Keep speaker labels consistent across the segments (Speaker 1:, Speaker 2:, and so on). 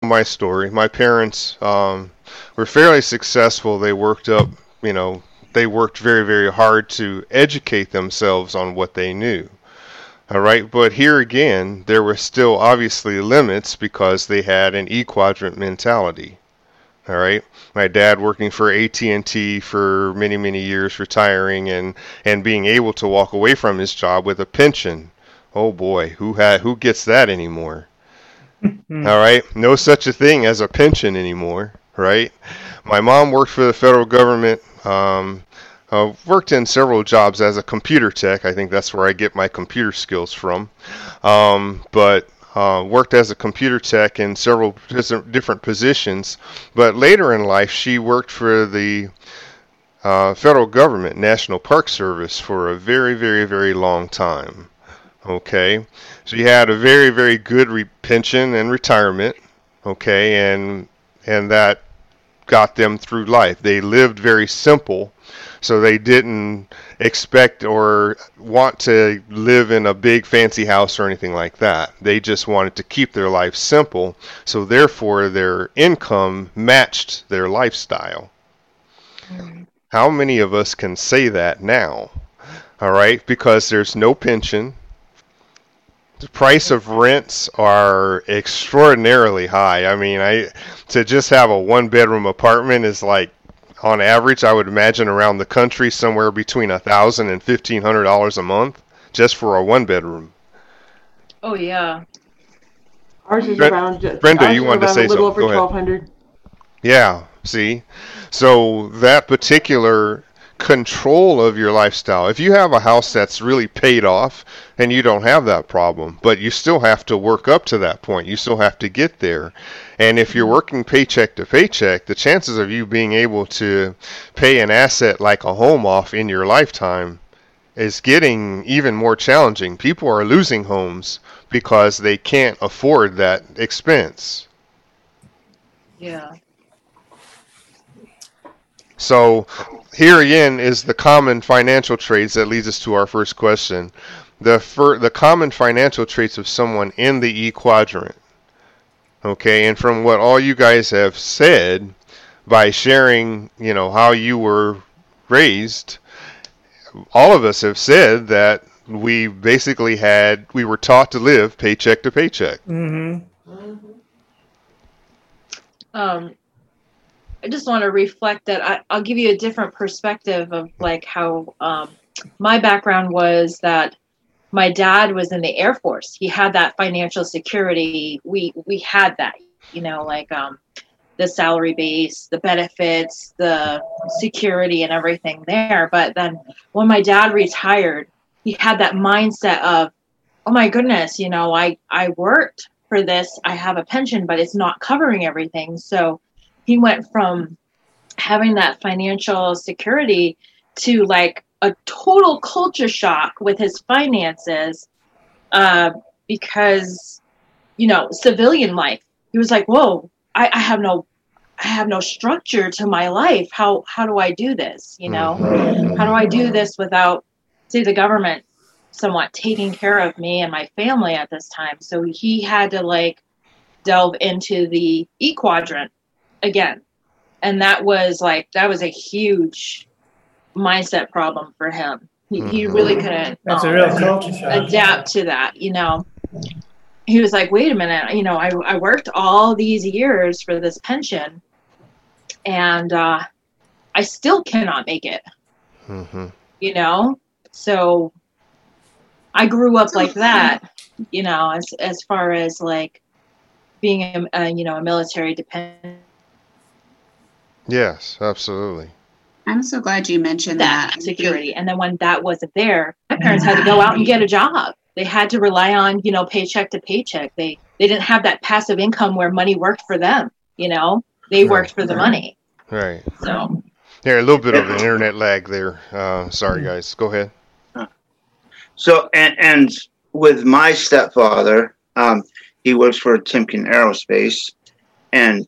Speaker 1: my story. My parents were fairly successful. They worked up, they worked very, very hard to educate themselves on what they knew. All right, but here again, there were still obviously limits because they had an E-quadrant mentality. All right, my dad working for AT&T for many, many years, retiring and being able to walk away from his job with a pension. Oh boy, who gets that anymore? All right, no such a thing as a pension anymore, right? My mom worked for the federal government. Worked in several jobs as a computer tech. I think that's where I get my computer skills from. But worked as a computer tech in several different positions. But later in life, she worked for the federal government, National Park Service, for a very, very, very long time. Okay, she had a very, very good pension and retirement. Okay, and that got them through life. They lived very simple, so they didn't expect or want to live in a big fancy house or anything like that. They just wanted to keep their life simple, so therefore their income matched their lifestyle. How many of us can say that now? All right, because there's no pension. The price of rents are extraordinarily high. I mean, to just have a one-bedroom apartment is like, on average, I would imagine around the country somewhere between $1,000 and $1,500 a month just for a one-bedroom.
Speaker 2: Oh yeah.
Speaker 3: Ours is around.
Speaker 1: Brenda, you wanted to say
Speaker 3: a little
Speaker 1: something?
Speaker 3: over 1,200.
Speaker 1: Yeah. See, so that particular control of your lifestyle. If you have a house that's really paid off and you don't have that problem, but you still have to work up to that point. You still have to get there. And if you're working paycheck to paycheck, the chances of you being able to pay an asset like a home off in your lifetime is getting even more challenging. People are losing homes because they can't afford that expense.
Speaker 2: Yeah.
Speaker 1: So here again is the common financial traits that leads us to our first question. The common financial traits of someone in the E-quadrant. Okay, and from what all you guys have said, by sharing, how you were raised, all of us have said that we basically we were taught to live paycheck to paycheck.
Speaker 4: Mm-hmm.
Speaker 2: I just want to reflect that I'll give you a different perspective of like how my background was that my dad was in the Air Force. He had that financial security. We had that, the salary base, the benefits, the security and everything there. But then when my dad retired, he had that mindset of, oh my goodness, I worked for this. I have a pension, but it's not covering everything. So he went from having that financial security to like a total culture shock with his finances because, civilian life. He was like, whoa, I have no structure to my life. How do I do this? How do I do this without, say, the government somewhat taking care of me and my family at this time? So he had to delve into the E-quadrant again. And that was a huge mindset problem for him. He really couldn't
Speaker 4: That's a real culture shock.
Speaker 2: Adapt to that, He was like, wait a minute, I worked all these years for this pension and I still cannot make it. Mm-hmm. So I grew up like that, as far as being a military dependent.
Speaker 1: Yes, absolutely.
Speaker 5: I'm so glad you mentioned that.
Speaker 2: Security. And then when that wasn't there, my parents had to go out and get a job. They had to rely on, paycheck to paycheck. They didn't have that passive income where money worked for them. They worked for the money.
Speaker 1: Right.
Speaker 2: So.
Speaker 1: Here, a little bit of an internet lag there. Sorry, guys. Go ahead.
Speaker 6: So, and with my stepfather, he works for Timken Aerospace, and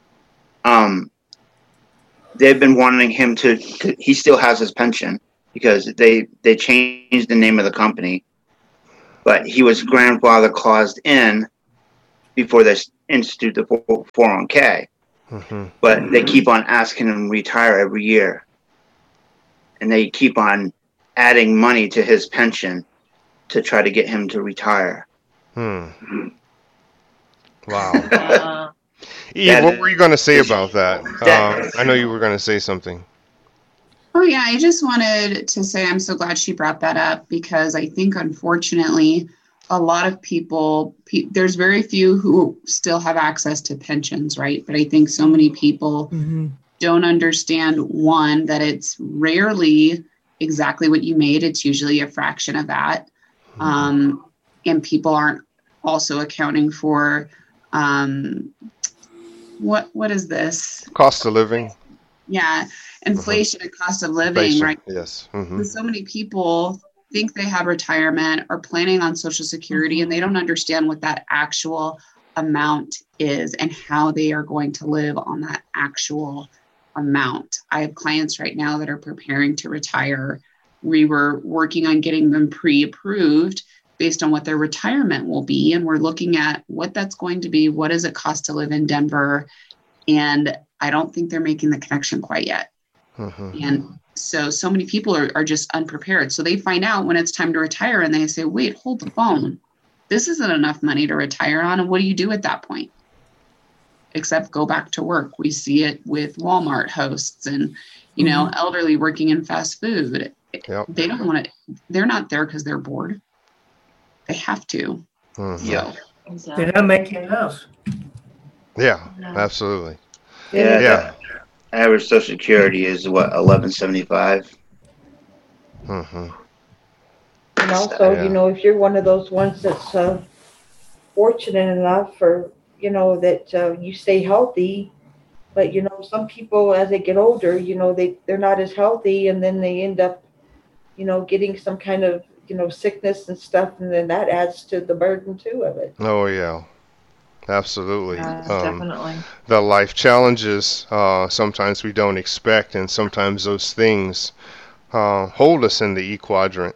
Speaker 6: they've been wanting him to he still has his pension because they changed the name of the company, but he was grandfather claused in before they institute the 401k.
Speaker 1: Mm-hmm.
Speaker 6: But they keep on asking him to retire every year. And they keep on adding money to his pension to try to get him to retire.
Speaker 1: Wow. Eve, what were you going to say about that? I know you were going to say something.
Speaker 5: Oh, yeah. I just wanted to say I'm so glad she brought that up, because I think, unfortunately, a lot of people, there's very few who still have access to pensions, right? But I think so many people don't understand, one, that it's rarely exactly what you made. It's usually a fraction of that. And people aren't also accounting for, what is this?
Speaker 1: Cost of living.
Speaker 5: Yeah. Inflation and cost of living,
Speaker 1: Inflation.
Speaker 5: right?
Speaker 1: Yes.
Speaker 5: So many people think they have retirement or planning on Social Security, and they don't understand what that actual amount is and how they are going to live on that actual amount. I have clients right now that are preparing to retire. We were working on getting them pre-approved based on what their retirement will be. And we're looking at what that's going to be. What does it cost to live in Denver? And I don't think they're making the connection quite yet. And so many people are just unprepared. So they find out when it's time to retire and they say, wait, hold the phone. This isn't enough money to retire on. And what do you do at that point? Except go back to work. We see it with Walmart hosts and, elderly working in fast food.
Speaker 1: Yep.
Speaker 5: They don't want to, they're not there because they're bored. They have to.
Speaker 6: Yeah.
Speaker 2: Exactly.
Speaker 4: They're not making enough.
Speaker 1: Yeah, absolutely.
Speaker 6: Yeah. Average Social Security is what, $11.75.
Speaker 3: And also, if you're one of those ones that's fortunate enough for, that you stay healthy, but some people as they get older, they're not as healthy, and then they end up, getting some kind of sickness and stuff, and then that adds to the burden too of it.
Speaker 1: Oh yeah. Absolutely.
Speaker 2: Definitely.
Speaker 1: The life challenges sometimes we don't expect, and sometimes those things hold us in the E quadrant.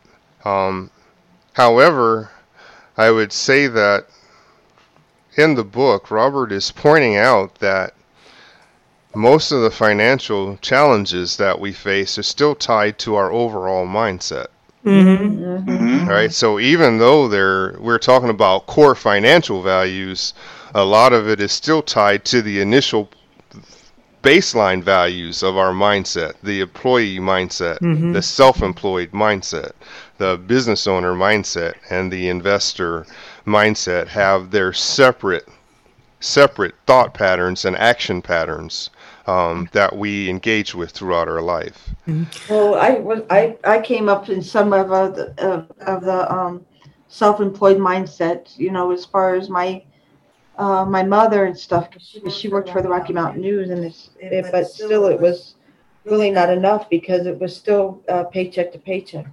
Speaker 1: However, I would say that in the book, Robert is pointing out that most of the financial challenges that we face are still tied to our overall mindset. All right. So even though we're talking about core financial values, a lot of it is still tied to the initial baseline values of our mindset, the employee mindset, the self-employed mindset, the business owner mindset, and the investor mindset have their separate thought patterns and action patterns that we engage with throughout our life.
Speaker 3: Well, I came up in some of the self-employed mindset, as far as my mother and stuff, because she worked for the Rocky Mountain News, and but still it was really not enough because it was still paycheck to paycheck.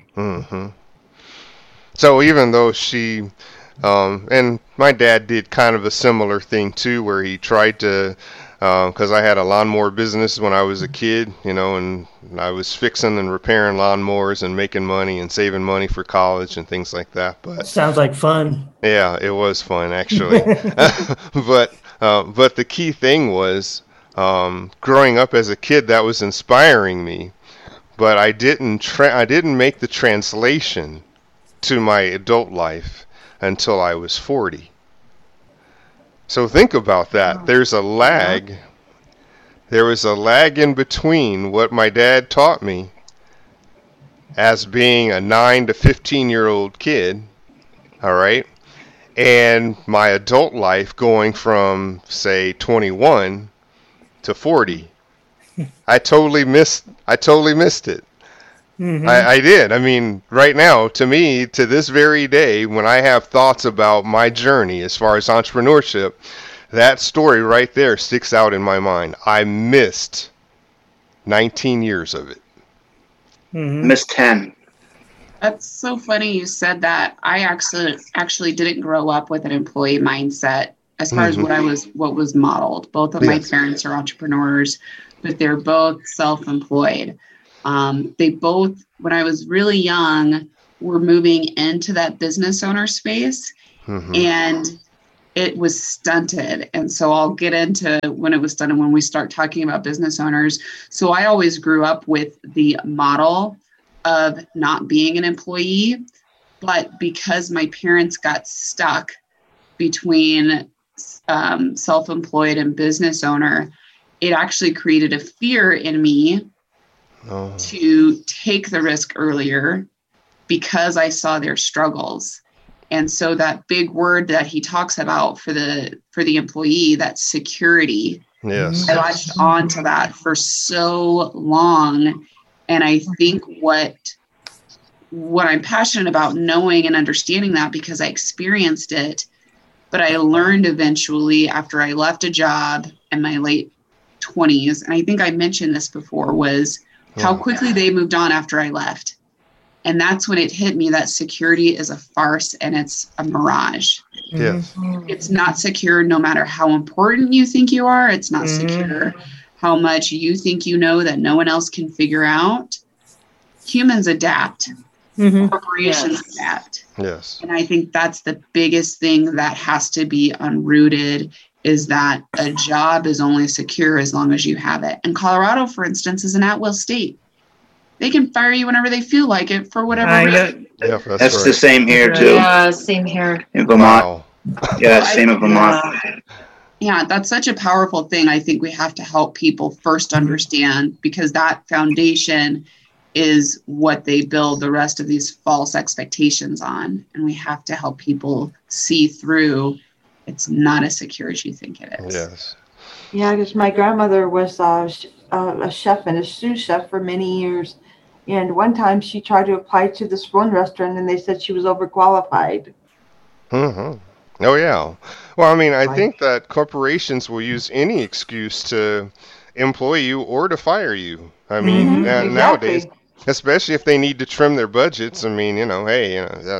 Speaker 1: So even though she, and my dad did kind of a similar thing too, where he tried to, because I had a lawnmower business when I was a kid, and I was fixing and repairing lawnmowers and making money and saving money for college and things like that. But
Speaker 4: sounds like fun.
Speaker 1: Yeah, it was fun actually. But the key thing was growing up as a kid, that was inspiring me. But I didn't make the translation to my adult life until I was 40. So think about that. There's a lag. There was a lag in between what my dad taught me as being a 9 to 15-year-old kid, all right, and my adult life going from, say, 21 to 40. I totally missed it. I did. I mean, right now, to me, to this very day, when I have thoughts about my journey as far as entrepreneurship, that story right there sticks out in my mind. I missed 19 years of it.
Speaker 6: Missed 10.
Speaker 5: That's so funny you said that. I actually didn't grow up with an employee mindset as far as what was modeled. Both of my parents are entrepreneurs, but they're both self-employed. They both, when I was really young, were moving into that business owner space. And it was stunted. And so I'll get into when it was stunted when we start talking about business owners. So I always grew up with the model of not being an employee, but because my parents got stuck between self-employed and business owner, it actually created a fear in me to take the risk earlier because I saw their struggles. And so that big word that he talks about for the employee, that security,
Speaker 1: yes,
Speaker 5: I latched on to that for so long. And I think what I'm passionate about, knowing and understanding that because I experienced it, but I learned eventually after I left a job in my late 20s, and I think I mentioned this before, was how quickly they moved on after I left. And that's when it hit me that security is a farce and it's a mirage.
Speaker 1: yes,
Speaker 5: It's not secure no matter how important you think you are. It's not secure how much you think you know that no one else can figure out. Humans adapt. Corporations adapt.
Speaker 1: yes,
Speaker 5: And I think that's the biggest thing that has to be unrooted, is that a job is only secure as long as you have it. And Colorado, for instance, is an at-will state. They can fire you whenever they feel like it for whatever reason.
Speaker 1: yeah,
Speaker 6: That's
Speaker 1: right.
Speaker 6: the same here too
Speaker 2: Yeah, same here.
Speaker 6: in Vermont.
Speaker 1: Wow.
Speaker 6: Yeah, same in Vermont.
Speaker 5: Yeah, that's such a powerful thing. I think we have to help people first understand, because that foundation is what they build the rest of these false expectations on. And we have to help people see through it's not as secure as you think it is.
Speaker 1: Yes.
Speaker 3: Yeah, because my grandmother was a chef and a sous chef for many years. And one time she tried to apply to this one restaurant and they said she was overqualified.
Speaker 1: Oh, yeah. Well, I mean, I think that corporations will use any excuse to employ you or to fire you. I mean, nowadays, especially if they need to trim their budgets. I mean, hey,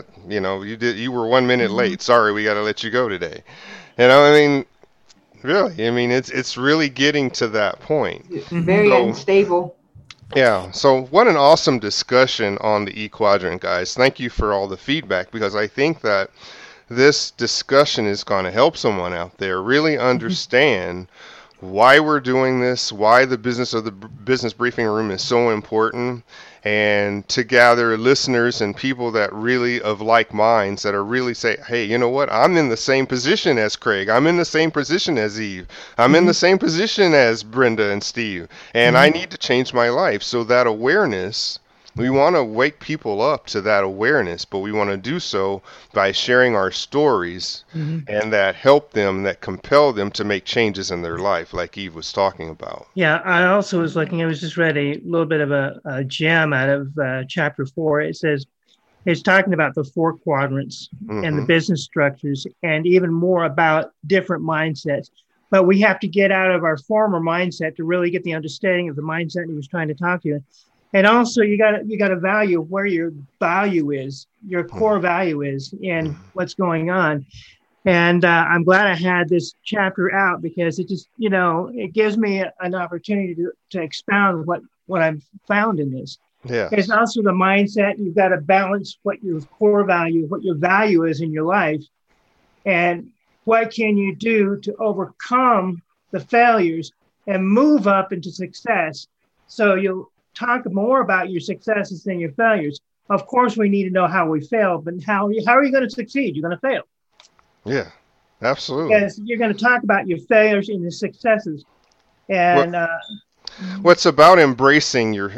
Speaker 1: you were 1 minute late. Sorry, we got to let you go today. I mean, really, I mean, it's really getting to that point.
Speaker 3: Very unstable.
Speaker 1: Yeah, so what an awesome discussion on the E-Quadrant, guys. Thank you for all the feedback, because I think that this discussion is going to help someone out there really understand why we're doing this, why the business of the business briefing room is so important, and to gather listeners and people that really of like minds that are really say, hey, you know what? I'm in the same position as Craig. I'm in the same position as Eve. I'm in the same position as Brenda and Steve. And I need to change my life. So that awareness, we want to wake people up to that awareness, but we want to do so by sharing our stories and that help them, that compel them to make changes in their life, like Eve was talking about.
Speaker 4: Yeah, I also was looking, I was just read a little bit of a gem out of chapter 4. It says, it's talking about the 4 quadrants and the business structures, and even more about different mindsets. But we have to get out of our former mindset to really get the understanding of the mindset he was trying to talk to you. And also, you got to value where your value is, your core value is, and what's going on. And I'm glad I had this chapter out, because it just, it gives me an opportunity to expound what I've found in this.
Speaker 1: Yeah.
Speaker 4: It's also the mindset. You've got to balance what your core value, what your value is in your life, and what can you do to overcome the failures and move up into success. So you'll talk more about your successes than your failures. Of course, we need to know how we fail, but how are you going to succeed? You're going to fail.
Speaker 1: Yeah, absolutely.
Speaker 4: Because you're going to talk about your failures and your successes. And
Speaker 1: what's about embracing your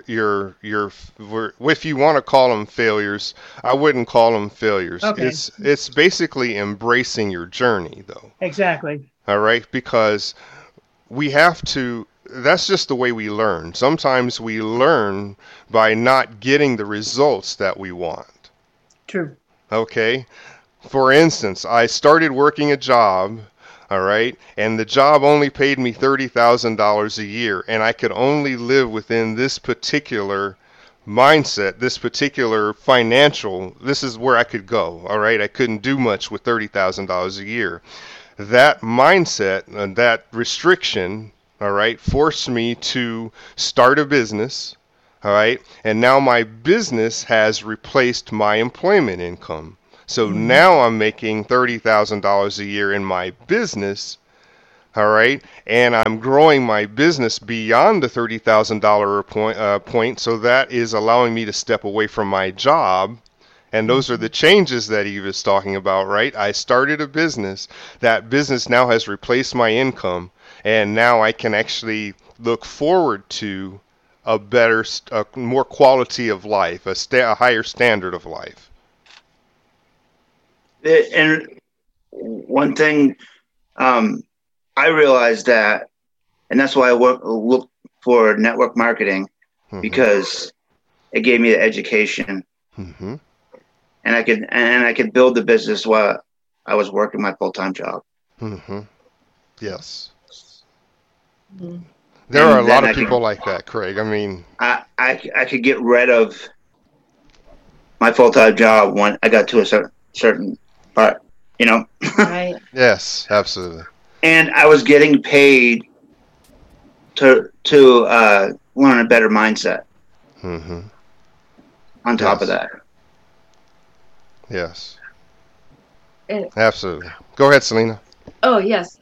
Speaker 1: if you want to call them failures, I wouldn't call them failures.
Speaker 4: Okay.
Speaker 1: It's basically embracing your journey, though.
Speaker 4: Exactly.
Speaker 1: All right, because we have to. That's just the way we learn. Sometimes we learn by not getting the results that we want.
Speaker 4: True.
Speaker 1: Okay? For instance, I started working a job, all right, and the job only paid me $30,000 a year, and I could only live within this particular mindset, this particular financial, this is where I could go, all right? I couldn't do much with $30,000 a year. That mindset and that restriction, all right, forced me to start a business, all right, and now my business has replaced my employment income, So now I'm making $30,000 a year in my business. All right, and I'm growing my business beyond the $30,000 point, so that is allowing me to step away from my job. And those are the changes that Eve is talking about, right? I started a business. That business now has replaced my income, and now I can actually look forward to a better, more quality of life, a higher standard of life.
Speaker 6: And one thing, I realized that, and that's why I look for network marketing, because it gave me the education, and I could build the business while I was working my full-time job.
Speaker 1: Yes, there are a lot of people like that, Craig. I mean,
Speaker 6: I could get rid of my full-time job when I got to a certain part, you know.
Speaker 2: Right.
Speaker 1: Yes, absolutely.
Speaker 6: And I was getting paid to learn a better mindset. On top of that.
Speaker 1: Yes. Absolutely. Go ahead, Selena.
Speaker 2: Oh, yes.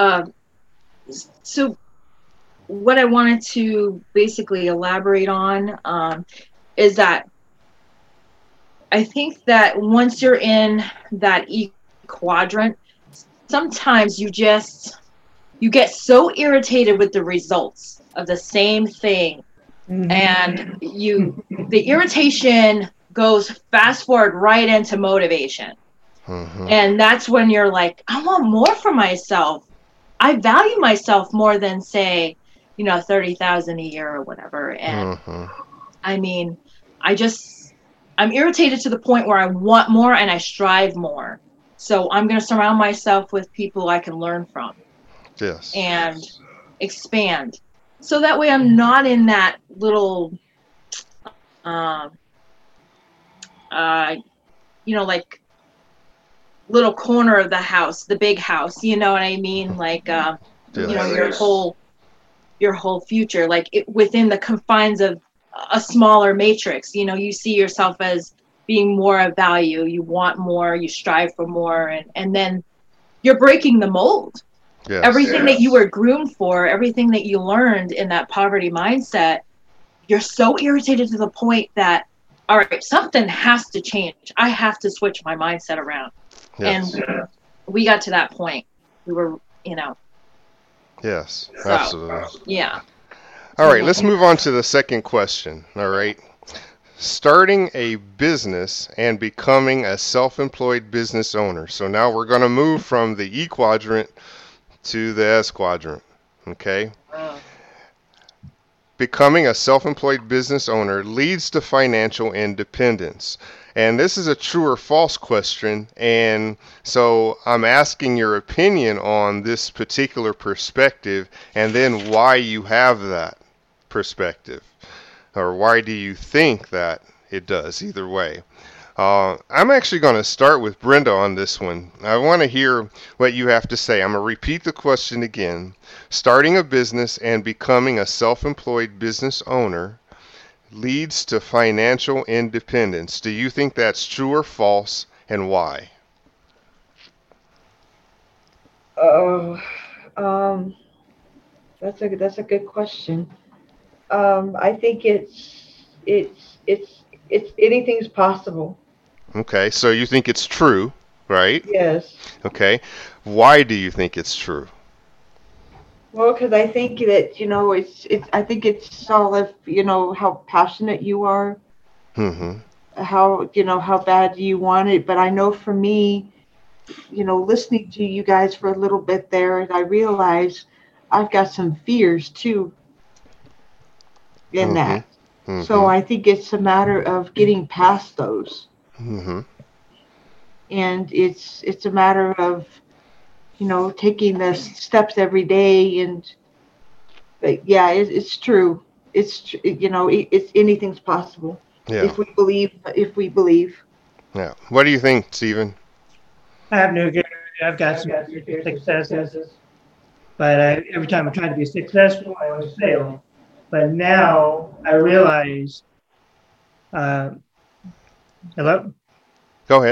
Speaker 2: So what I wanted to basically elaborate on is that I think that once you're in that E quadrant, sometimes you get so irritated with the results of the same thing, and the irritation goes fast forward right into motivation. And that's when you're like, I want more for myself. I value myself more than, say, $30,000 a year or whatever. And I mean, I'm irritated to the point where I want more and I strive more. So I'm going to surround myself with people I can learn from.
Speaker 1: Yes.
Speaker 2: And expand. So that way I'm not in that little, like little corner of the house, the big house, you know what I mean? Like, your whole future, like within the confines of a smaller matrix, you see yourself as being more of value. You want more, you strive for more, and then you're breaking the mold. Yes. Everything that you were groomed for, everything that you learned in that poverty mindset, you're so irritated to the point that, all right, something has to change. I have to switch my mindset around. Yes. And we got to that point. We were,
Speaker 1: Yes, absolutely.
Speaker 2: Yeah.
Speaker 1: All right, let's move on to the second question. All right. Starting a business and becoming a self-employed business owner. So now we're going to move from the E quadrant to the S quadrant. Okay. Becoming a self-employed business owner leads to financial independence. And this is a true or false question. And so I'm asking your opinion on this particular perspective, and then why you have that perspective, or why do you think that it does, either way. I'm actually going to start with Brenda on this one. I want to hear what you have to say. I'm going to repeat the question again. Starting a business and becoming a self-employed business owner leads to financial independence. Do you think that's true or false, and why?
Speaker 3: That's a good question. I think it's anything's possible.
Speaker 1: Okay, so you think it's true, right?
Speaker 3: Yes.
Speaker 1: Okay, why do you think it's true?
Speaker 3: Well, because I think that I think it's all of how passionate you are, how bad you want it. But I know for me, listening to you guys for a little bit there, and I realize I've got some fears too in that. So I think it's a matter of getting past those. And it's a matter of taking the steps every day, but yeah, it's true. It's it's anything's possible. Yeah. If we believe.
Speaker 1: Yeah. What do you think, Stephen?
Speaker 4: I have no idea. I've got some successes, but every time I try to be successful, I always fail. But now I realize. Hello?
Speaker 1: Go ahead.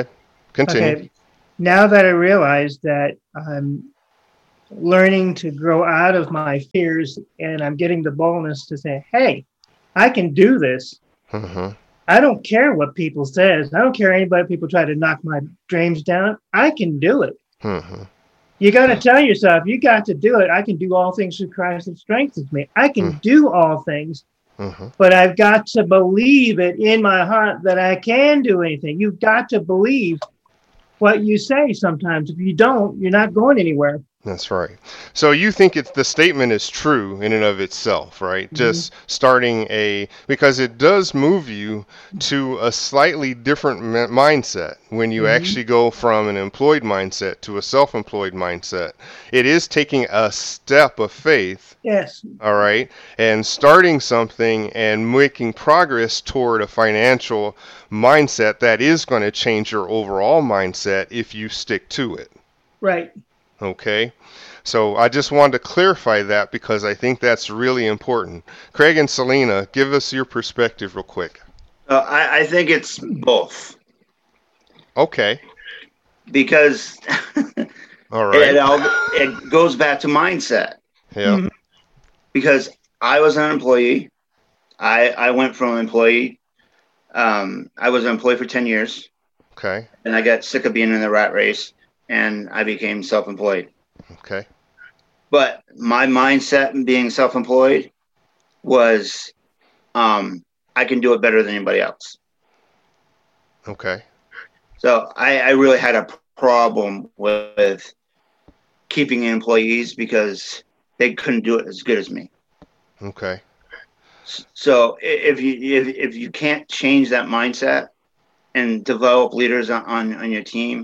Speaker 1: Continue.
Speaker 4: Okay. Now that I realize that I'm learning to grow out of my fears and I'm getting the boldness to say, hey, I can do this.
Speaker 1: Mm-hmm.
Speaker 4: I don't care what people says. I don't care anybody people try to knock my dreams down. I can do it.
Speaker 1: Mm-hmm.
Speaker 4: You got to tell yourself, you got to do it. I can do all things through Christ that strengthens me. I can do all things, but I've got to believe it in my heart that I can do anything. You've got to believe what you say sometimes. If you don't, you're not going anywhere.
Speaker 1: That's right. So you think the statement is true in and of itself, right? Mm-hmm. Just starting because it does move you to a slightly different mindset when you actually go from an employed mindset to a self-employed mindset. It is taking a step of faith.
Speaker 4: Yes.
Speaker 1: All right. And starting something and making progress toward a financial mindset that is going to change your overall mindset if you stick to it.
Speaker 4: Right.
Speaker 1: Okay, so I just wanted to clarify that because I think that's really important. Craig and Selena, give us your perspective real quick.
Speaker 6: I think it's both.
Speaker 1: Okay.
Speaker 6: Because
Speaker 1: all right.
Speaker 6: it goes back to mindset.
Speaker 1: Yeah.
Speaker 6: Because I was an employee. I went from employee. I was an employee for 10 years.
Speaker 1: Okay.
Speaker 6: And I got sick of being in the rat race. And I became self-employed.
Speaker 1: Okay.
Speaker 6: But my mindset in being self-employed was, I can do it better than anybody else.
Speaker 1: Okay.
Speaker 6: So I really had a problem with keeping employees because they couldn't do it as good as me.
Speaker 1: Okay.
Speaker 6: So if you can't change that mindset and develop leaders on your team,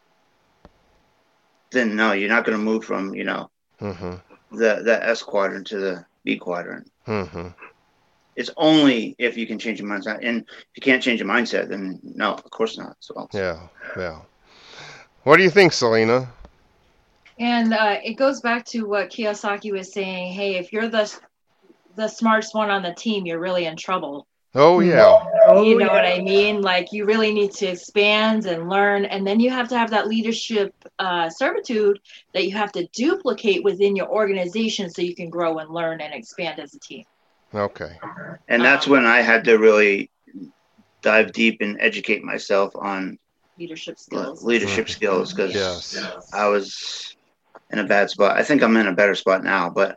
Speaker 6: then no, you're not going to move from, the S quadrant to the B quadrant.
Speaker 1: Mm-hmm.
Speaker 6: It's only if you can change your mindset. And if you can't change your mindset, then no, of course not. So
Speaker 1: Yeah. What do you think, Selena?
Speaker 2: And it goes back to what Kiyosaki was saying. Hey, if you're the smartest one on the team, you're really in trouble.
Speaker 1: Oh, yeah.
Speaker 2: You know what I mean? Like, you really need to expand and learn. And then you have to have that leadership servitude that you have to duplicate within your organization so you can grow and learn and expand as a team.
Speaker 1: Okay.
Speaker 6: And that's when I had to really dive deep and educate myself on
Speaker 2: leadership skills.
Speaker 6: Because I was in a bad spot. I think I'm in a better spot now. But,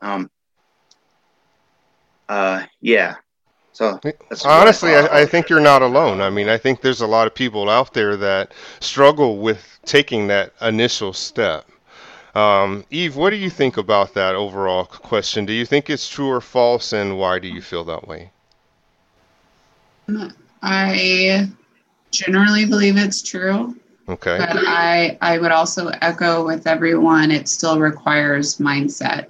Speaker 6: yeah. So
Speaker 1: honestly, I think you're not alone. I mean, I think there's a lot of people out there that struggle with taking that initial step. Eve, what do you think about that overall question? Do you think it's true or false, and why do you feel that way?
Speaker 5: I generally believe it's true.
Speaker 1: Okay.
Speaker 5: But I would also echo with everyone, it still requires mindset.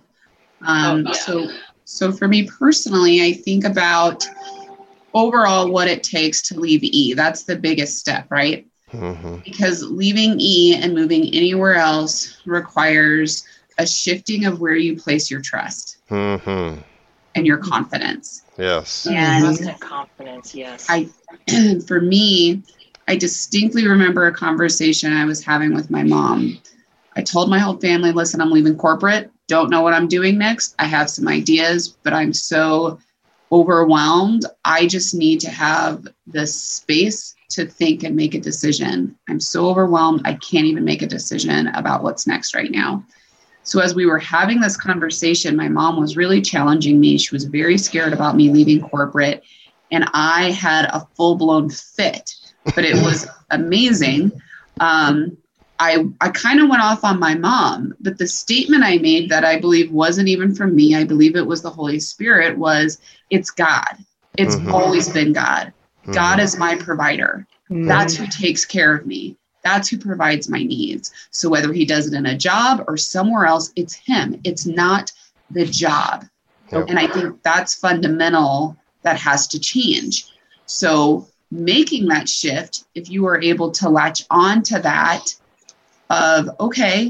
Speaker 5: So for me personally, I think about overall what it takes to leave E. That's the biggest step, right? Mm-hmm. Because leaving E and moving anywhere else requires a shifting of where you place your trust and your confidence.
Speaker 1: Yes.
Speaker 2: And confidence, yes.
Speaker 5: For me, I distinctly remember a conversation I was having with my mom. I told my whole family, listen, I'm leaving corporate. Don't know what I'm doing next. I have some ideas, but I'm so overwhelmed. I just need to have the space to think and make a decision. I'm so overwhelmed. I can't even make a decision about what's next right now. So as we were having this conversation, my mom was really challenging me. She was very scared about me leaving corporate. And I had a full-blown fit, but it was amazing. I kind of went off on my mom, but the statement I made that I believe wasn't even from me, I believe it was the Holy Spirit, was it's God. It's always been God. God is my provider. That's who takes care of me. That's who provides my needs. So whether he does it in a job or somewhere else, it's him. It's not the job. Yep. And I think that's fundamental. That has to change. So making that shift, if you are able to latch on to that, of okay,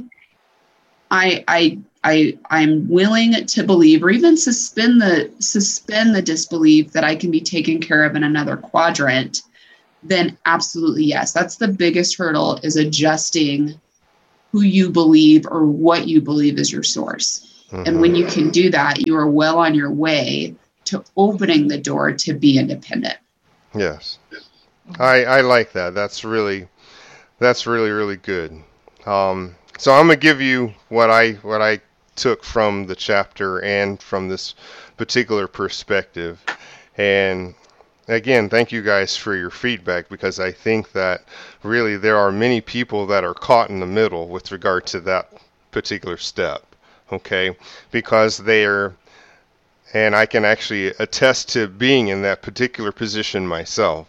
Speaker 5: I'm willing to believe, or even suspend the disbelief that I can be taken care of in another quadrant, then absolutely yes. That's the biggest hurdle, is adjusting who you believe or what you believe is your source. Mm-hmm. And when you can do that, you are well on your way to opening the door to be independent.
Speaker 1: Yes. I like that. That's really good. So I'm gonna give you what I took from the chapter and from this particular perspective. And again, thank you guys for your feedback, because I think that really there are many people that are caught in the middle with regard to that particular step. Okay, because and I can actually attest to being in that particular position myself.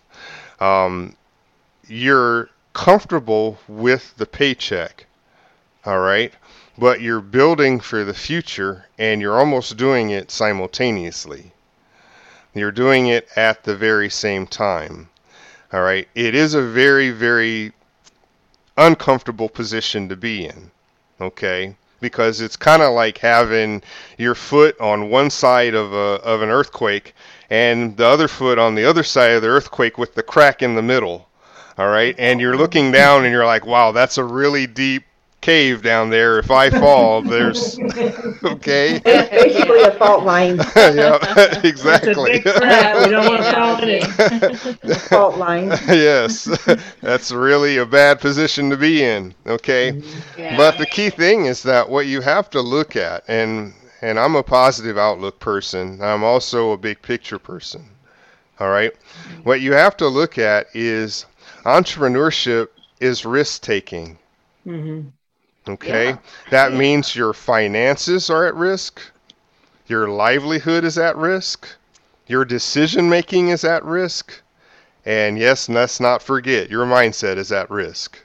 Speaker 1: You're comfortable with the paycheck, all right, but you're building for the future, and you're almost doing it simultaneously. You're doing it at the very same time, all right. It is a very, very uncomfortable position to be in, okay, because it's kind of like having your foot on one side of an earthquake and the other foot on the other side of the earthquake with the crack in the middle, all right? And you're looking down and you're like, wow, that's a really deep cave down there. If I fall, there's okay.
Speaker 3: It's basically a fault line.
Speaker 1: Yeah, exactly.
Speaker 4: It's a big crack. We don't want to fall in it.
Speaker 3: Fault line.
Speaker 1: Yes, that's really a bad position to be in. Okay, yeah. But the key thing is that what you have to look at, and I'm a positive outlook person. I'm also a big picture person. All right, what you have to look at is entrepreneurship is risk taking. Mm-hmm. Okay, yeah. That means your finances are at risk, your livelihood is at risk, your decision making is at risk, and yes, let's not forget, your mindset is at risk.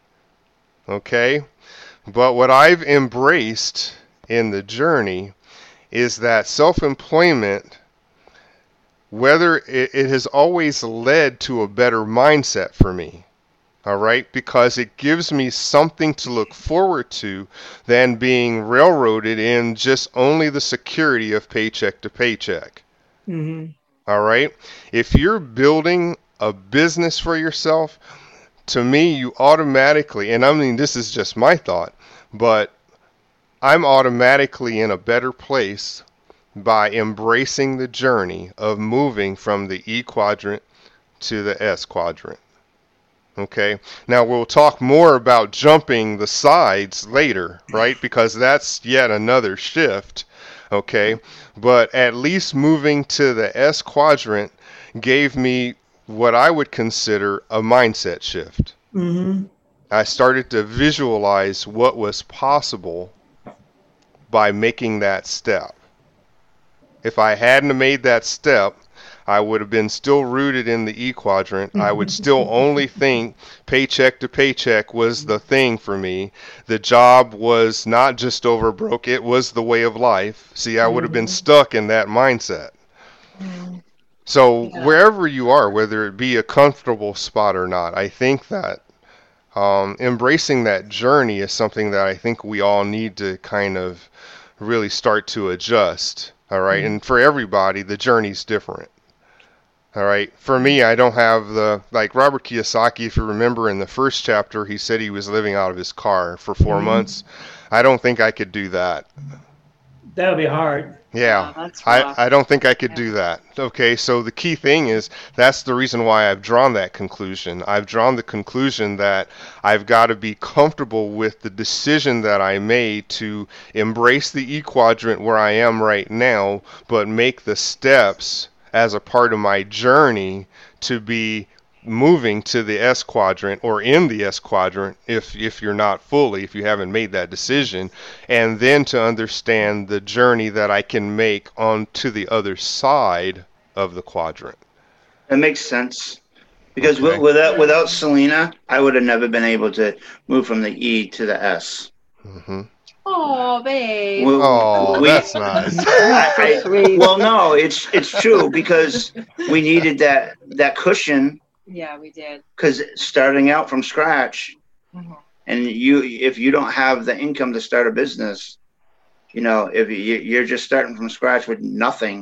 Speaker 1: Okay, but what I've embraced in the journey is that self-employment, whether it has always led to a better mindset for me. All right, because it gives me something to look forward to than being railroaded in just only the security of paycheck to paycheck. Mm-hmm. All right, if you're building a business for yourself, to me, you automatically, and I mean, this is just my thought, but I'm automatically in a better place by embracing the journey of moving from the E quadrant to the S quadrant. Okay, now we'll talk more about jumping the sides later, right? Because that's yet another shift, okay? But at least moving to the S quadrant gave me what I would consider a mindset shift. Mm-hmm. I started to visualize what was possible by making that step. If I hadn't made that step, I would have been still rooted in the E quadrant. I would still only think paycheck to paycheck was the thing for me. The job was not just over broke, it was the way of life. See, I would have been stuck in that mindset. So wherever you are, whether it be a comfortable spot or not, I think that embracing that journey is something that I think we all need to kind of really start to adjust. All right. And for everybody, the journey's different. All right. For me, I don't have like Robert Kiyosaki, if you remember in the first chapter, he said he was living out of his car for 4 months. I don't think I could do that.
Speaker 4: That would be hard.
Speaker 1: Yeah, I don't think I could do that. Okay, so the key thing is that's the reason why I've drawn that conclusion. I've drawn the conclusion that I've got to be comfortable with the decision that I made to embrace the E quadrant where I am right now, but make the steps as a part of my journey to be moving to the S quadrant or in the S quadrant if you're not fully, if you haven't made that decision, and then to understand the journey that I can make on to the other side of the quadrant.
Speaker 6: That makes sense. Because without Selena, I would have never been able to move from the E to the S.
Speaker 2: Mm-hmm. Oh, babe.
Speaker 1: That's nice.
Speaker 6: Well, no, it's true because we needed that cushion.
Speaker 2: Yeah, we did.
Speaker 6: Because starting out from scratch, and if you don't have the income to start a business, if you're just starting from scratch with nothing,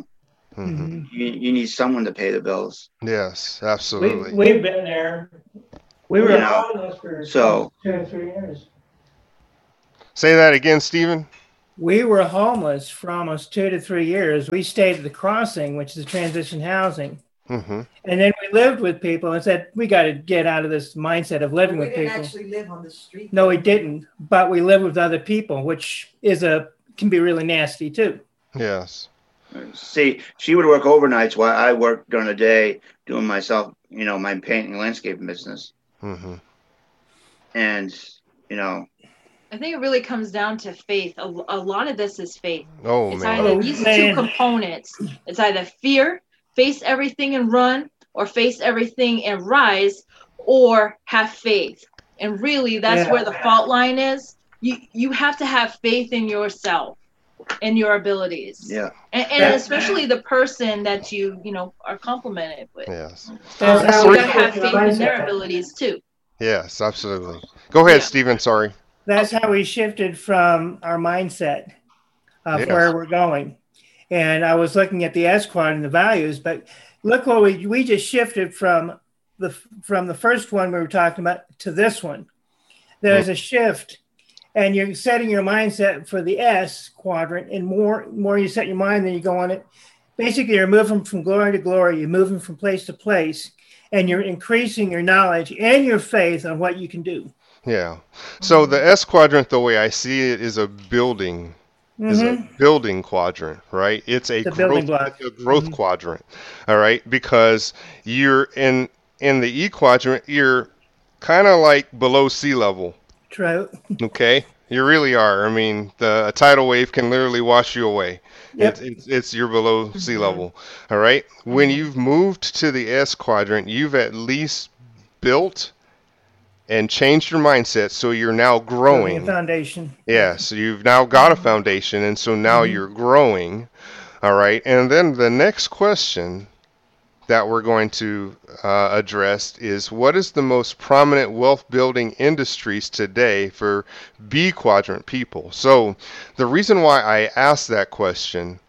Speaker 6: You need someone to pay the bills.
Speaker 1: Yes, absolutely.
Speaker 4: We've been there. We were homeless for 2 or 3 years.
Speaker 1: Say that again, Stephen.
Speaker 4: We were homeless for almost 2 to 3 years. We stayed at the Crossing, which is transition housing. And then we lived with people and said, we got to get out of this mindset of living with people. We didn't
Speaker 3: actually live on the street.
Speaker 4: No, we didn't. But we lived with other people, which can be really nasty too.
Speaker 1: Yes.
Speaker 6: See, she would work overnights while I worked during the day doing myself, my painting and landscaping business. And,
Speaker 2: I think it really comes down to faith. A lot of this is faith.
Speaker 1: It's
Speaker 2: either these two components. It's either fear, face everything and run, or face everything and rise, or have faith. And really, that's where the fault line is. You have to have faith in yourself and your abilities.
Speaker 6: Yeah.
Speaker 2: And especially the person that you are complimented with.
Speaker 1: Yes.
Speaker 2: You got to have faith in their abilities too.
Speaker 1: Yes, absolutely. Go ahead, Stephen. Sorry.
Speaker 4: That's how we shifted from our mindset of where we're going. And I was looking at the S quad and the values, but look what we just shifted from the first one we were talking about to this one. There's a shift, and you're setting your mindset for the S quadrant, and more you set your mind, then you go on it. Basically, you're moving from glory to glory. You're moving from place to place, and you're increasing your knowledge and your faith on what you can do.
Speaker 1: Yeah. So the S quadrant, the way I see it, is a building. Is a building quadrant, right? It's a growth quadrant, all right? Because you're in the E quadrant, you're kind of like below sea level.
Speaker 4: True.
Speaker 1: Okay, you really are. I mean, a tidal wave can literally wash you away. Yep. It's you're below sea level, all right? When you've moved to the S quadrant, you've at least built and changed your mindset, so you're now growing.
Speaker 4: A foundation.
Speaker 1: Yeah, so you've now got a foundation, and so now you're growing, all right? And then the next question that we're going to address is, what is the most prominent wealth-building industries today for B quadrant people? So the reason why I asked that question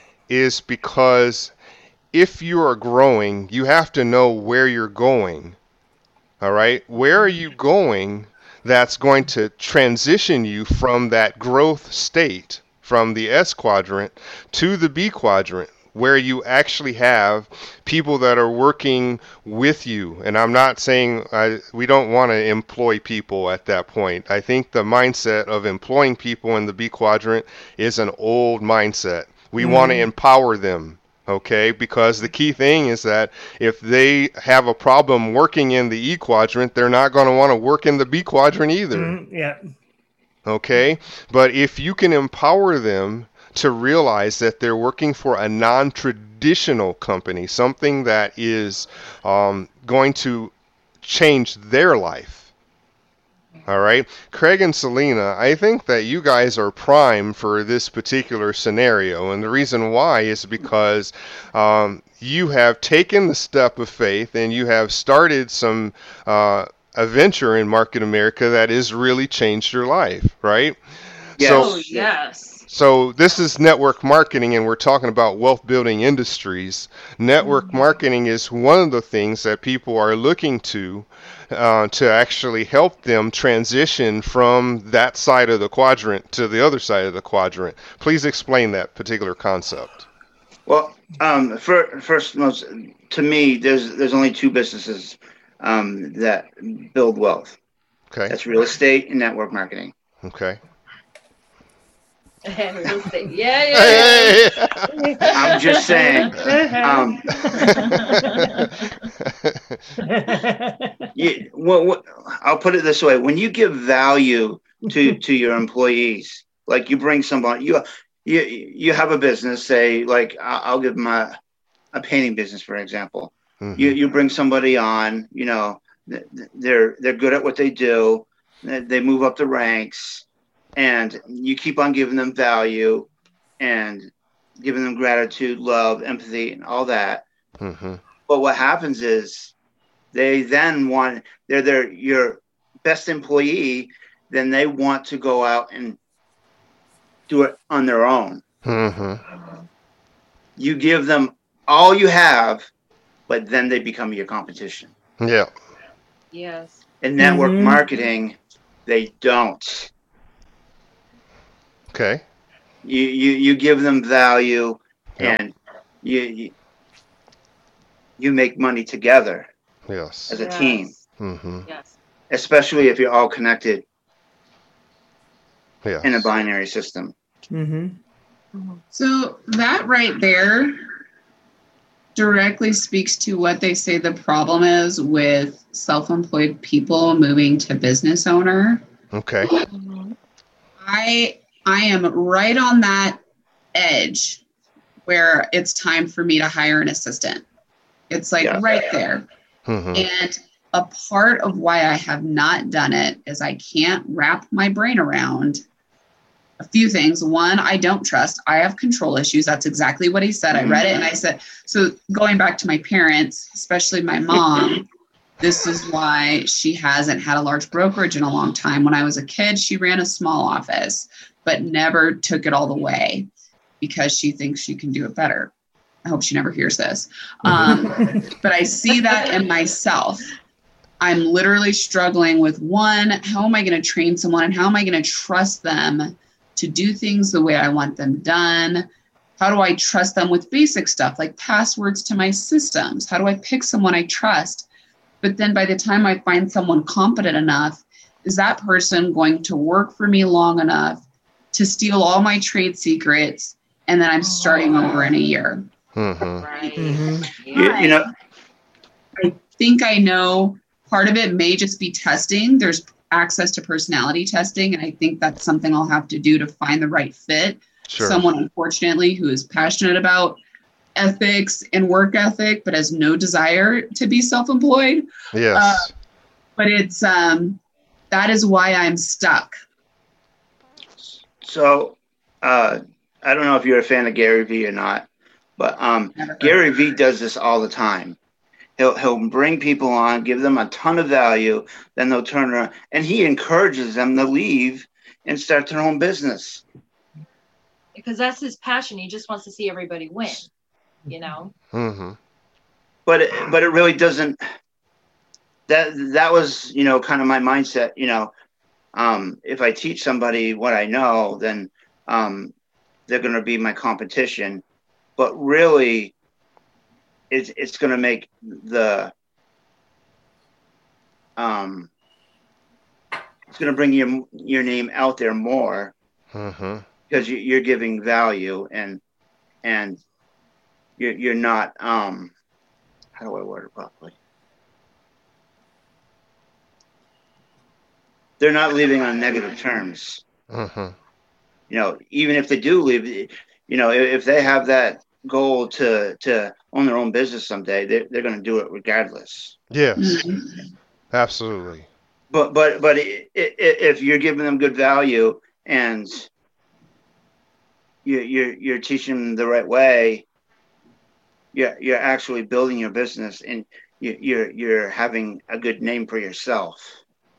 Speaker 1: is because if you are growing, you have to know where you're going. All right, where are you going that's going to transition you from that growth state, from the S quadrant to the B quadrant, where you actually have people that are working with you? And I'm not saying we don't want to employ people at that point. I think the mindset of employing people in the B quadrant is an old mindset. We want to empower them. Okay, because the key thing is that if they have a problem working in the E quadrant, they're not going to want to work in the B quadrant either.
Speaker 4: Yeah.
Speaker 1: Okay, but if you can empower them to realize that they're working for a non-traditional company, something that is going to change their life. All right, Craig and Selena, I think that you guys are prime for this particular scenario, and the reason why is because you have taken the step of faith and you have started some a venture in Market America that has really changed your life, right?
Speaker 6: Yes.
Speaker 1: So this is network marketing, and we're talking about wealth-building industries. Network marketing is one of the things that people are looking to actually help them transition from that side of the quadrant to the other side of the quadrant. Please explain that particular concept.
Speaker 6: Well, to me, there's only two businesses that build wealth.
Speaker 1: Okay.
Speaker 6: That's real estate and network marketing.
Speaker 1: Okay.
Speaker 2: Real estate. Yeah.
Speaker 6: I'm just saying. I'll put it this way: when you give value to your employees, like you bring somebody, you have a business. Say, like I'll give them a painting business, for example. You bring somebody on. They're good at what they do. They move up the ranks. And you keep on giving them value and giving them gratitude, love, empathy, and all that. But what happens is they then they're your best employee, then they want to go out and do it on their own. you give them all you have, but then they become your competition.
Speaker 1: Yeah.
Speaker 2: Yes.
Speaker 6: In network marketing, they don't.
Speaker 1: Okay.
Speaker 6: You give them value, and you make money together.
Speaker 1: Yes.
Speaker 6: As a team.
Speaker 1: Mm-hmm.
Speaker 2: Yes.
Speaker 6: Especially if you're all connected.
Speaker 1: Yes.
Speaker 6: In a binary system.
Speaker 4: Mm-hmm.
Speaker 5: So that right there directly speaks to what they say the problem is with self-employed people moving to business owner.
Speaker 1: Okay.
Speaker 5: I am right on that edge where it's time for me to hire an assistant. It's like right there. And a part of why I have not done it is I can't wrap my brain around a few things. One, I don't trust. I have control issues. That's exactly what he said. I read it and I said, so going back to my parents, especially my mom, this is why she hasn't had a large brokerage in a long time. When I was a kid, she ran a small office, but never took it all the way because she thinks she can do it better. I hope she never hears this. But I see that in myself. I'm literally struggling with one, how am I going to train someone and how am I going to trust them to do things the way I want them done? How do I trust them with basic stuff like passwords to my systems? How do I pick someone I trust? But then by the time I find someone competent enough, is that person going to work for me long enough to steal all my trade secrets? And then I'm starting over in a year.
Speaker 2: Right.
Speaker 6: You know,
Speaker 5: I think I know part of it may just be testing. There's access to personality testing. And I think that's something I'll have to do to find the right fit.
Speaker 1: Sure.
Speaker 5: Someone, unfortunately, who is passionate about ethics and work ethic, but has no desire to be self-employed.
Speaker 1: Yes.
Speaker 5: But it's, that is why I'm stuck.
Speaker 6: So, I don't know if you're a fan of Gary Vee or not, but Gary Vee does this all the time. He'll bring people on, give them a ton of value, then they'll turn around, and he encourages them to leave and start their own business.
Speaker 2: Because that's his passion. He just wants to see everybody win, you know?
Speaker 6: But it really doesn't. That was, you know, kind of my mindset, you know. If I teach somebody what I know, then they're going to be my competition. But really, it's going to make the it's going to bring your name out there more because you're giving value and you're not how do I word it properly? They're not leaving on negative terms. You know, even if they do leave, you know, if they have that goal to own their own business someday, they're going to do it regardless.
Speaker 1: Yes, absolutely.
Speaker 6: But if you're giving them good value and you're teaching them the right way, you're actually building your business and you're having a good name for yourself.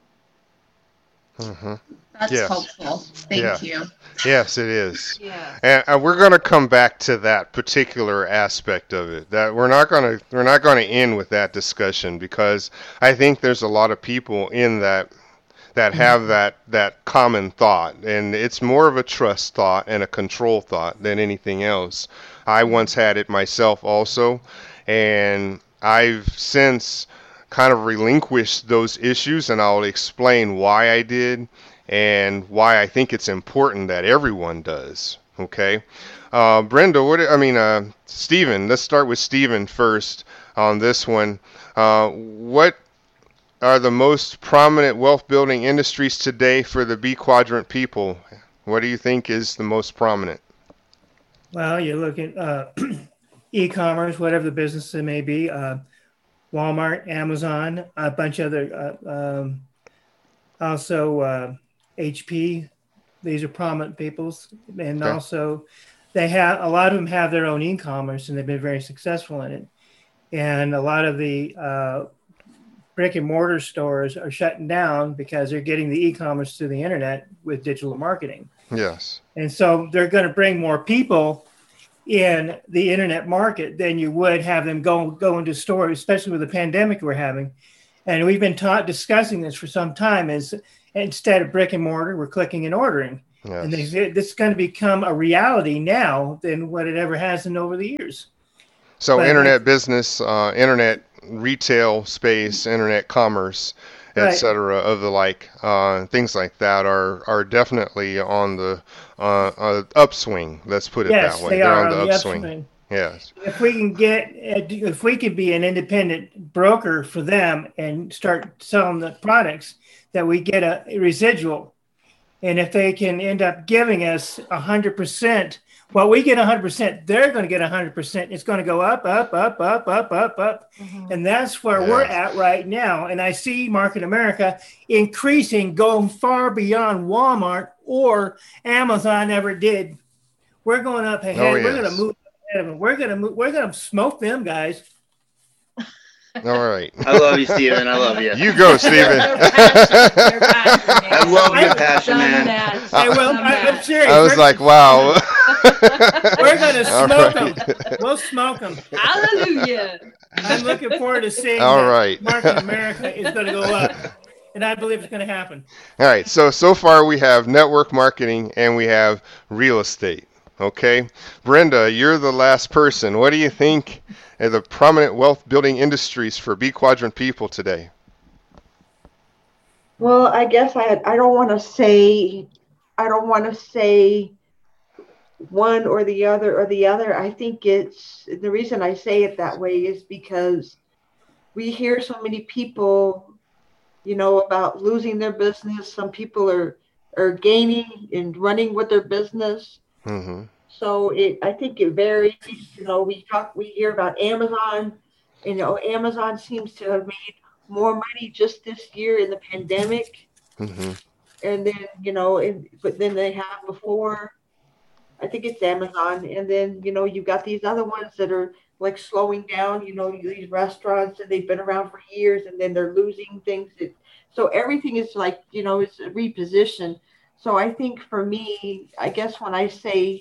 Speaker 5: That's helpful. Thank you.
Speaker 1: Yes, it is.
Speaker 2: Yeah.
Speaker 1: And we're going to come back to that particular aspect of it. That we're not going to end with that discussion because I think there's a lot of people in that have that common thought, and it's more of a trust thought and a control thought than anything else. I once had it myself also, and I've since kind of relinquished those issues, and I'll explain why I did and why I think it's important that everyone does. Okay, Brenda, Stephen. Let's start with Stephen first on this one. What are the most prominent wealth building industries today for the B quadrant people? What do you think is the most prominent?
Speaker 4: Well, you look at e-commerce, whatever the business it may be. Walmart, Amazon, a bunch of other, also HP. These are prominent peoples, and also they have a lot of them have their own e-commerce, and they've been very successful in it. And a lot of the brick and mortar stores are shutting down because they're getting the e-commerce through the internet with digital marketing.
Speaker 1: Yes.
Speaker 4: And so they're going to bring more people in the internet market than you would have them go into stores, especially with the pandemic we're having. And we've been discussing this for some time, is instead of brick and mortar, we're clicking and ordering. Yes. And this is going to become a reality now than what it ever has in over the years.
Speaker 1: So internet business, internet retail space, internet commerce, et cetera, of the like, things like that are definitely on the upswing. Let's put it that way.
Speaker 4: They're on the upswing.
Speaker 1: Yes.
Speaker 4: If we could be an independent broker for them and start selling the products, that we get a residual, and if they can end up giving us 100%, well, we get 100%, they're going to get 100%. It's going to go up, up, up, up, up, up, up. Mm-hmm. And that's where we're at right now. And I see Market America increasing, going far beyond Walmart or Amazon ever did. We're going up ahead. Oh, yes. We're going to move ahead of them. We're going to smoke them, guys.
Speaker 1: All right.
Speaker 6: I love you, Stephen. I love you.
Speaker 1: You go, Stephen.
Speaker 6: I love your passion, man.
Speaker 4: I'm serious.
Speaker 1: I was like, wow.
Speaker 4: We're going to smoke them. We'll smoke them.
Speaker 2: Hallelujah.
Speaker 4: I'm looking forward to seeing Market America is going to go up. And I believe it's going to happen.
Speaker 1: All right. So far we have network marketing and we have real estate. Okay. Brenda, you're the last person. What do you think are the prominent wealth building industries for B Quadrant people today?
Speaker 3: Well, I guess I don't want to say one or the other. I think it's the reason I say it that way is because we hear so many people, about losing their business. Some people are gaining and running with their business. Mm-hmm. So I think it varies. We hear about Amazon. Amazon seems to have made more money just this year in the pandemic. Mm-hmm. And then, but then they have before. I think it's Amazon. And then, you've got these other ones that are like slowing down, these restaurants, and they've been around for years, and then they're losing things. So everything is like, it's a reposition. So I think for me, I guess when I say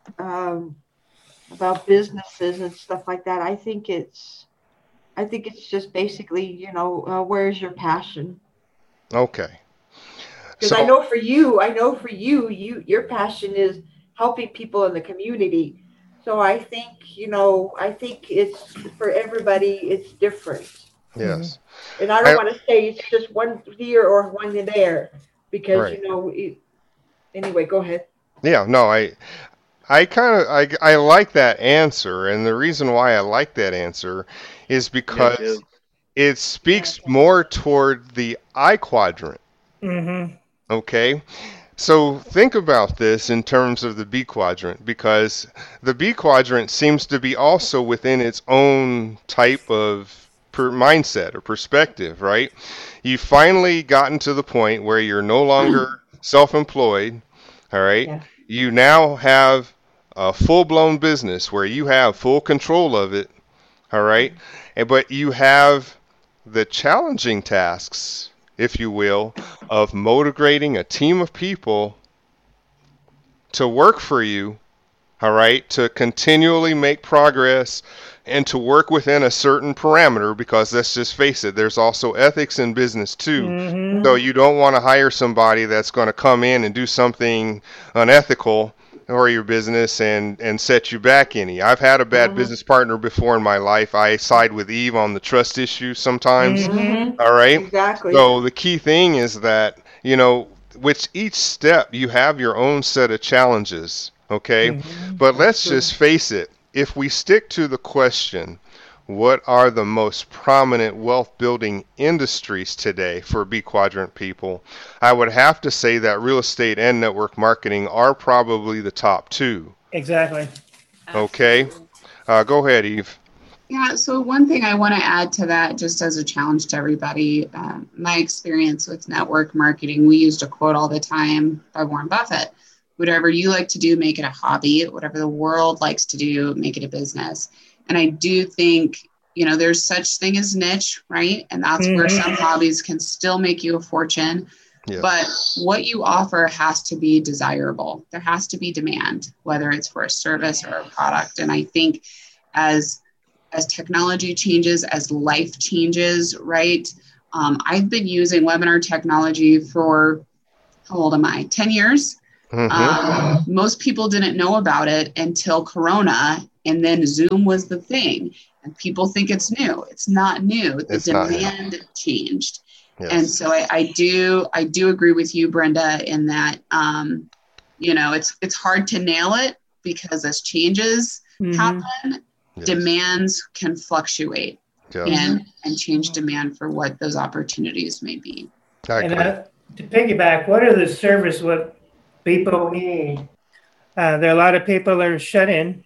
Speaker 3: about businesses and stuff like that, I think it's just basically, where's your passion?
Speaker 1: Okay.
Speaker 3: Because I know for you, your passion is helping people in the community. So I think it's for everybody, it's different.
Speaker 1: Yes.
Speaker 3: And I don't want to say it's just one here or one there because, anyway, go ahead.
Speaker 1: Yeah, no, I like that answer. And the reason why I like that answer is because it speaks more toward the I quadrant. Mm-hmm. Okay. So think about this in terms of the B quadrant, because the B quadrant seems to be also within its own type of mindset or perspective, right? You've finally gotten to the point where you're no longer self-employed, all right? Yeah. You now have a full-blown business where you have full control of it, all right? But you have the challenging tasks, if you will, of motivating a team of people to work for you, all right, to continually make progress and to work within a certain parameter, because let's just face it, there's also ethics in business too. Mm-hmm. So you don't want to hire somebody that's going to come in and do something unethical or your business and set you back any. I've had a bad business partner before in my life. I side with Eve on the trust issue sometimes. Mm-hmm. All right.
Speaker 3: Exactly.
Speaker 1: So the key thing is that, with each step, you have your own set of challenges. Okay. Mm-hmm. But let's just face it. If we stick to the question, what are the most prominent wealth building industries today for B Quadrant people, I would have to say that real estate and network marketing are probably the top two.
Speaker 4: Exactly.
Speaker 1: Okay. Go ahead, Eve.
Speaker 5: Yeah, so one thing I want to add to that, just as a challenge to everybody, my experience with network marketing, we used a quote all the time by Warren Buffett. Whatever you like to do, make it a hobby. Whatever the world likes to do, make it a business. And I do think, there's such thing as niche, right? And that's where some hobbies can still make you a fortune.
Speaker 1: Yes.
Speaker 5: But what you offer has to be desirable. There has to be demand, whether it's for a service or a product. And I think as technology changes, as life changes, right? I've been using webinar technology for, how old am I? 10 years. Most people didn't know about it until Corona, and then Zoom was the thing. And people think it's new. It's not new. The demand changed. Yes. And so I do agree with you, Brenda, in that, it's hard to nail it because as changes happen, demands can fluctuate and change demand for what those opportunities may be.
Speaker 4: And to piggyback, what are the service what people need? There are a lot of people that are shut in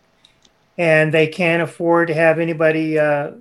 Speaker 4: and they can't afford to have anybody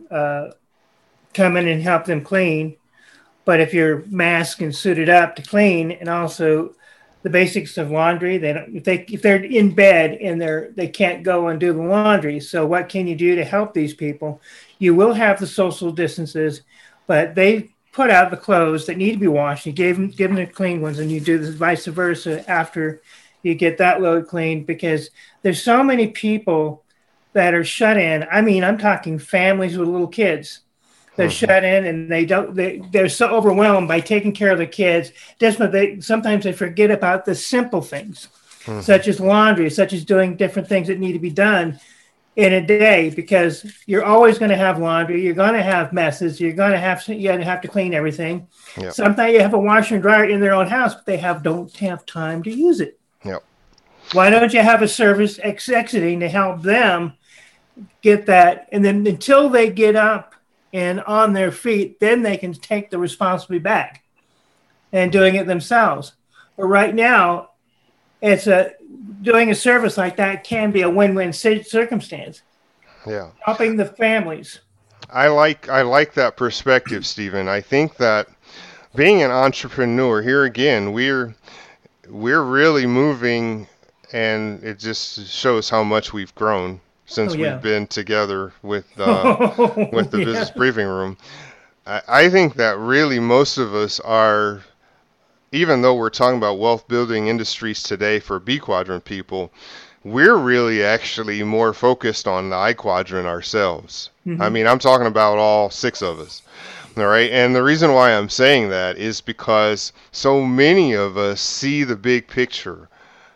Speaker 4: come in and help them clean. But if you're masked and suited up to clean, and also the basics of laundry, if they're in bed and they can't go and do the laundry. So what can you do to help these people? You will have the social distances, but they put out the clothes that need to be washed. You give them the clean ones, and you do this vice versa after you get that load cleaned, because there's so many people that are shut in. I mean, I'm talking families with little kids. They're shut in, and they're so overwhelmed by taking care of the kids. Sometimes they forget about the simple things, such as laundry, such as doing different things that need to be done in a day, because you're always going to have laundry. You're going to have messes. You're going to have to clean everything. Yep. Sometimes you have a washer and dryer in their own house, but they don't have time to use it.
Speaker 1: Yep.
Speaker 4: Why don't you have a service exiting to help them get that? And then until they get up and on their feet, then they can take the responsibility back and doing it themselves. But right now, doing a service like that can be a win-win circumstance.
Speaker 1: Yeah,
Speaker 4: helping the families.
Speaker 1: I like that perspective, Stephen. I think that being an entrepreneur, here again, we're really moving, and it just shows how much we've grown since we've been together with the Business Briefing Room. I think that really most of us are, even though we're talking about wealth building industries today for B quadrant people, we're really actually more focused on the I quadrant ourselves. I mean, I'm talking about all 6 of us. All right. And the reason why I'm saying that is because so many of us see the big picture.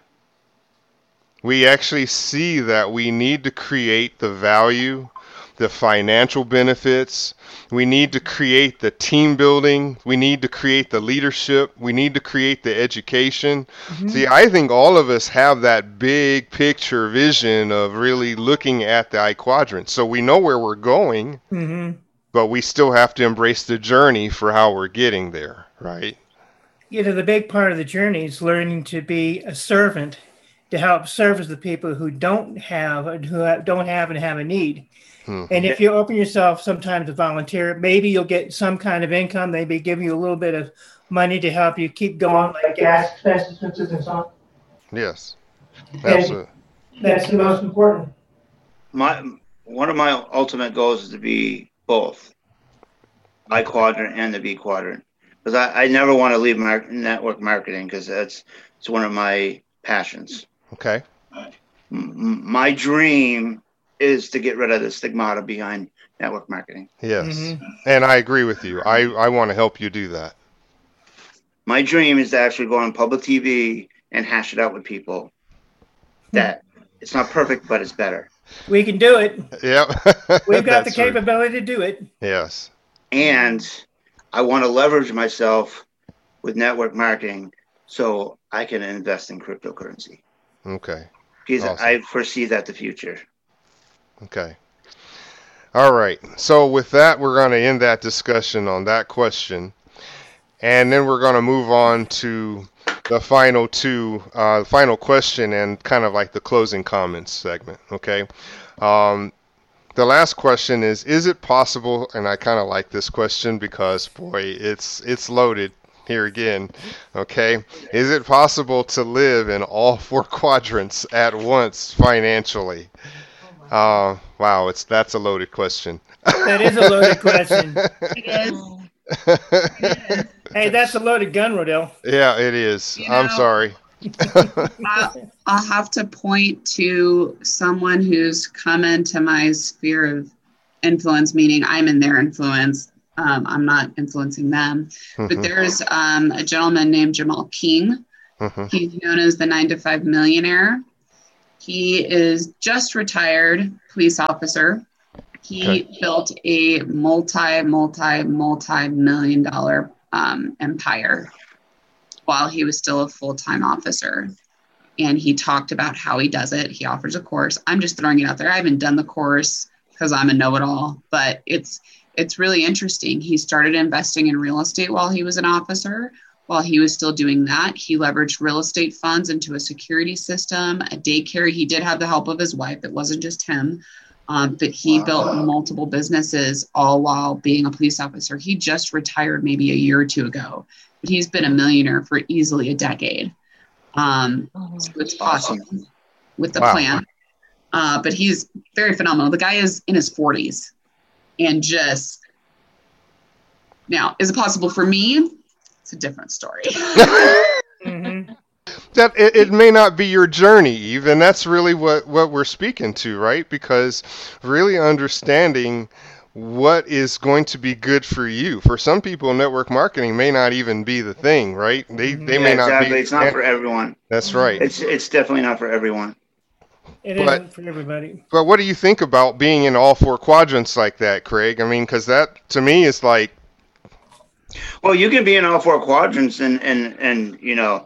Speaker 1: We actually see that we need to create the value, the financial benefits. We need to create the team building. We need to create the leadership. We need to create the education. See, I think all of us have that big picture vision of really looking at the I quadrant. So we know where we're going, but we still have to embrace the journey for how we're getting there, right?
Speaker 4: The big part of the journey is learning to be a servant, to help service the people who don't have and have a need. And if you open yourself sometimes to volunteer, maybe you'll get some kind of income. Maybe give you a little bit of money to help you keep going, like gas expenses and so on.
Speaker 1: Yes, absolutely.
Speaker 4: And that's the most important.
Speaker 6: One of my ultimate goals is to be both I quadrant and the B quadrant, because I never want to leave network marketing, because it's one of my passions.
Speaker 1: Okay.
Speaker 6: My dream is to get rid of the stigmata behind network marketing.
Speaker 1: Yes. And I agree with you. I want to help you do that.
Speaker 6: My dream is to actually go on public TV and hash it out with people that it's not perfect, but it's better.
Speaker 4: We can do it.
Speaker 1: Yep.
Speaker 4: We've got the capability to do it.
Speaker 1: Yes.
Speaker 6: And I want to leverage myself with network marketing so I can invest in cryptocurrency.
Speaker 1: Okay.
Speaker 6: Because
Speaker 1: awesome.
Speaker 6: I foresee that the future.
Speaker 1: Okay. All right. So with that, we're going to end that discussion on that question. And then we're going to move on to the final question and kind of like the closing comments segment. Okay. The last question is it possible, and I kind of like this question because, boy, it's loaded. Here again, okay? Is it possible to live in all 4 quadrants at once financially? Wow, that's a loaded question.
Speaker 4: That is a loaded question.
Speaker 5: It is.
Speaker 4: Hey, that's a loaded gun, Rodell.
Speaker 1: Yeah, it is. I'm sorry.
Speaker 5: I'll have to point to someone who's come into my sphere of influence, meaning I'm in their influence. I'm not influencing them. But there's a gentleman named Jamal King. He's known as the 9-to-5 millionaire. He is just retired police officer. He built a multi-million dollar empire while he was still a full-time officer. And he talked about how he does it. He offers a course. I'm just throwing it out there. I haven't done the course because I'm a know-it-all, but it's really interesting. He started investing in real estate while he was an officer. While he was still doing that, he leveraged real estate funds into a security system, a daycare. He did have the help of his wife. It wasn't just him. But he built multiple businesses all while being a police officer. He just retired maybe a year or two ago, but he's been a millionaire for easily a decade. So it's awesome with the plan. But he's very phenomenal. The guy is in his 40s and just now, is it possible for me? It's a different story.
Speaker 1: That it may not be your journey, Eve, and that's really what we're speaking to, right? Because really understanding what is going to be good for you. For some people, network marketing may not even be the thing, right? They may not be.
Speaker 6: It's not for everyone.
Speaker 1: That's right.
Speaker 6: It's definitely not for everyone.
Speaker 4: It isn't for everybody.
Speaker 1: But what do you think about being in all four quadrants like that, Craig? I mean, because that to me is like.
Speaker 6: Well, you can be in all four quadrants and you know,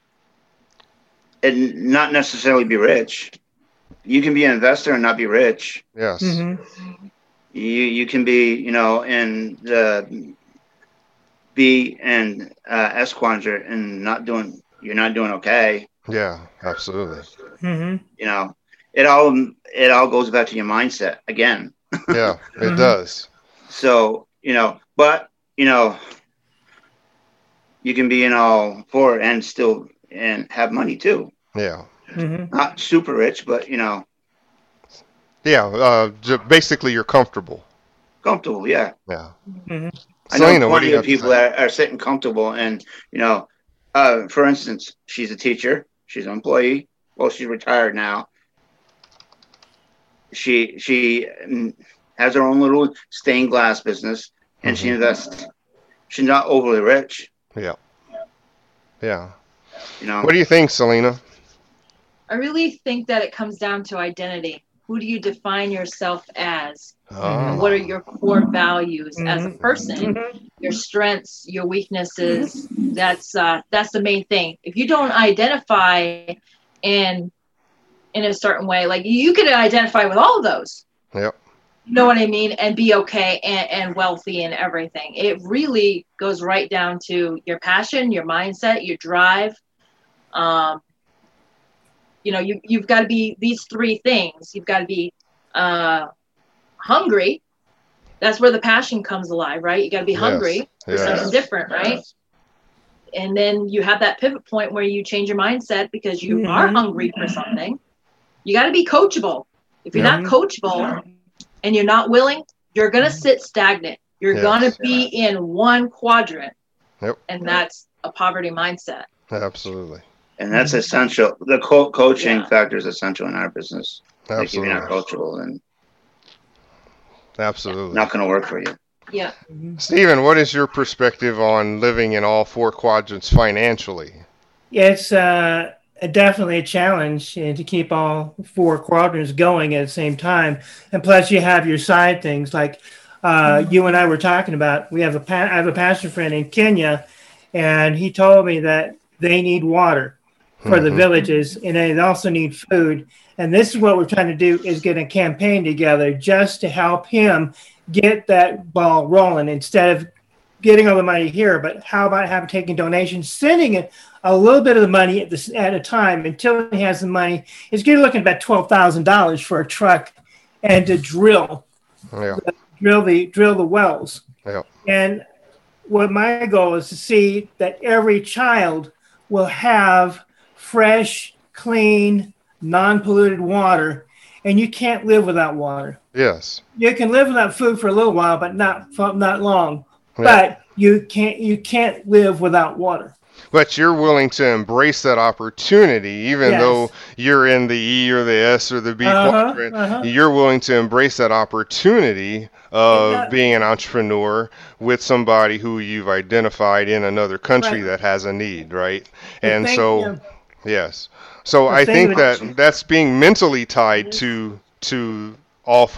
Speaker 6: and not necessarily be rich. You can be an investor and not be rich.
Speaker 1: Yes.
Speaker 6: You can be, you know, in the B and S quadrant and you're not doing okay.
Speaker 1: Yeah, absolutely.
Speaker 6: You know, it all goes back to your mindset again.
Speaker 1: Yeah, it does.
Speaker 6: So, you know, but you know, you can be in all four and still have money too.
Speaker 1: Yeah.
Speaker 6: Not super rich, but you know.
Speaker 1: Yeah, basically you're comfortable.
Speaker 6: Comfortable, yeah.
Speaker 1: Yeah.
Speaker 6: I know plenty of people that are sitting comfortable, and you know, for instance, she's a teacher, she's an employee. Well, she's retired now. She has her own little stained glass business, and she invests. She's not overly rich.
Speaker 1: Yeah. Yeah.
Speaker 6: You know.
Speaker 1: What do you think, Selena?
Speaker 2: I really think that it comes down to identity. Who do you define yourself as? And what are your core values as a person? Your strengths, your weaknesses. That's the main thing. If you don't identify in a certain way, like you can identify with all of those.
Speaker 1: Yep.
Speaker 2: You know what I mean? And be okay and wealthy and everything. It really goes right down to your passion, your mindset, your drive. You know, you've got to be these three things. You've got to be hungry. That's where the passion comes alive, right? You got to be hungry for something different, right? And then you have that pivot point where you change your mindset because you are hungry for something. You got to be coachable. If you're not coachable and you're not willing, you're going to sit stagnant. You're going to be in one quadrant. Yep. And that's a poverty mindset.
Speaker 1: Absolutely.
Speaker 6: And that's essential. The coaching factor is essential in our business.
Speaker 1: Absolutely.
Speaker 6: Like if you're not coachable, then
Speaker 1: absolutely
Speaker 6: not going to work for you.
Speaker 2: Yeah.
Speaker 1: Stephen, what is your perspective on living in all four quadrants financially?
Speaker 4: Yeah, it's definitely a challenge to keep all four quadrants going at the same time. And plus, you have your side things like you and I were talking about. I have a pastor friend in Kenya, and he told me that they need water for the villages, and they also need food. And this is what we're trying to do, is get a campaign together just to help him get that ball rolling instead of getting all the money here. But how about taking donations, sending it a little bit of the money at a time until he has the money. It's going to be looking at about $12,000 for a truck and to drill the wells. Yeah. And what my goal is to see that every child will have fresh, clean, non-polluted water, and you can't live without water.
Speaker 1: Yes.
Speaker 4: You can live without food for a little while, but not long. Yeah. But you can't live without water.
Speaker 1: But you're willing to embrace that opportunity, even though you're in the E or the S or the B quadrant. You're willing to embrace that opportunity of being an entrepreneur with somebody who you've identified in another country that has a need, right? And so, yes. So I think that that's being mentally tied to all